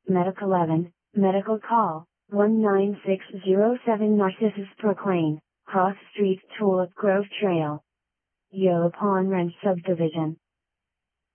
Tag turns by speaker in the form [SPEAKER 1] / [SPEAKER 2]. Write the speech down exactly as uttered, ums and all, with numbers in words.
[SPEAKER 1] Medic eleven, Medical Call, one nine six zero seven Narcissus Proclane, Cross Street Tulip Grove Trail. Yellow Pond Ranch Subdivision.